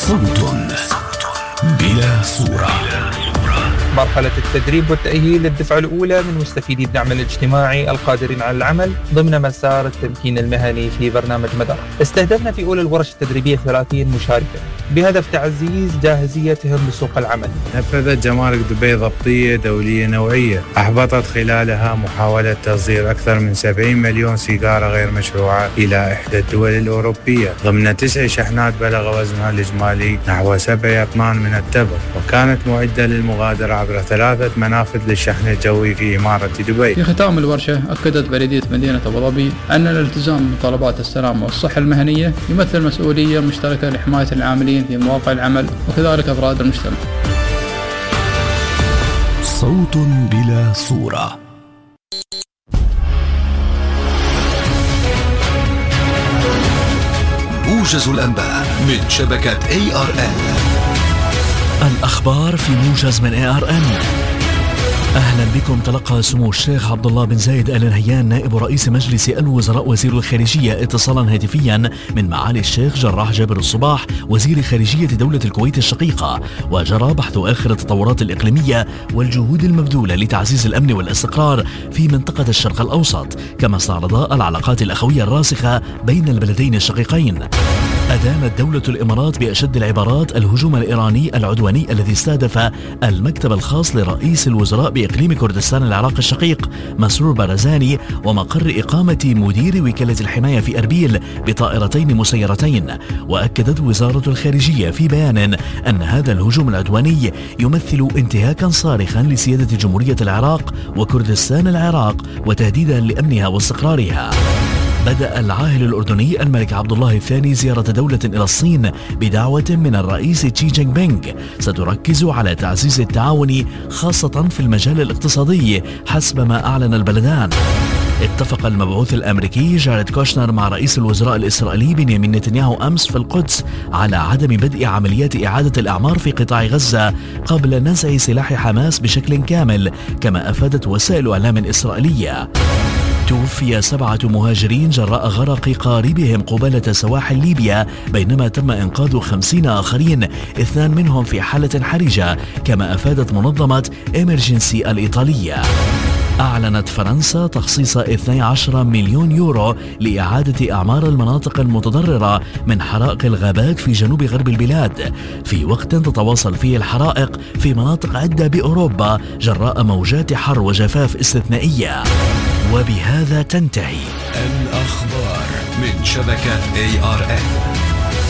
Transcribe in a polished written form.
صوت بلا صورة. مرحلة التدريب والتأهيل للدفعة الأولى من مستفيدي الدعم الاجتماعي القادرين على العمل ضمن مسار التمكين المهني في برنامج مدار. استهدفنا في أولى الورش التدريبية 30 مشاركا بهدف تعزيز جاهزيتهم لسوق العمل. نفذت جمارك دبي ضبطية دولية نوعية أحبطت خلالها محاولة تصدير أكثر من 70 مليون سيجارة غير مشروعة إلى إحدى الدول الأوروبية ضمن 9 شحنات بلغ وزنها الإجمالي نحو 7 أطنان من التبغ، وكانت معدة للمغادرة عبر 3 منافذ للشحن الجوي في إمارة دبي. في ختام الورشة أكدت بلدية مدينة أبو ظبي أن الالتزام بطلبات السلامة والصحة المهنية يمثل مسؤولية مشتركة لحماية العاملين في مواقع العمل وكذلك أفراد المجتمع. صوت بلا صورة. موجز الأنباء من شبكة ARN. الأخبار في موجز من ARN. أهلا بكم. تلقى سمو الشيخ عبد الله بن زايد آل نهيان نائب رئيس مجلس الوزراء وزير الخارجية اتصالا هاتفيا من معالي الشيخ جراح جابر الصباح وزير خارجية دولة الكويت الشقيقة، وجرى بحث آخر التطورات الإقليمية والجهود المبذولة لتعزيز الأمن والاستقرار في منطقة الشرق الأوسط، كما استعرضا العلاقات الأخوية الراسخة بين البلدين الشقيقين. أدانت دولة الإمارات بأشد العبارات الهجوم الإيراني العدواني الذي استهدف المكتب الخاص لرئيس الوزراء بإقليم كردستان العراق الشقيق مسرور بارزاني ومقر إقامة مدير وكالة الحماية في أربيل بطائرتين مسيرتين. وأكدت وزارة الخارجية في بيان أن هذا الهجوم العدواني يمثل انتهاكا صارخا لسيادة جمهورية العراق وكردستان العراق وتهديدا لأمنها واستقرارها. بدأ العاهل الأردني الملك عبد الله الثاني زيارة دولة إلى الصين بدعوة من الرئيس شي جين بينغ ستركز على تعزيز التعاون خاصة في المجال الاقتصادي حسب ما أعلن البلدان. اتفق المبعوث الأمريكي جاريد كوشنر مع رئيس الوزراء الإسرائيلي بنيامين نتنياهو أمس في القدس على عدم بدء عمليات إعادة الأعمار في قطاع غزة قبل نزع سلاح حماس بشكل كامل، كما أفادت وسائل إعلام إسرائيلية. توفي 7 مهاجرين جراء غرق قاربهم قبالة سواحل ليبيا، بينما تم إنقاذ 50 آخرين 2 منهم في حالة حرجة، كما أفادت منظمة إمرجنسي الإيطالية. أعلنت فرنسا تخصيص 12 مليون يورو لإعادة أعمار المناطق المتضررة من حرائق الغابات في جنوب غرب البلاد، في وقت تتواصل فيه الحرائق في مناطق عدة بأوروبا جراء موجات حر وجفاف استثنائية. وبهذا تنتهي الأخبار من شبكة ARN.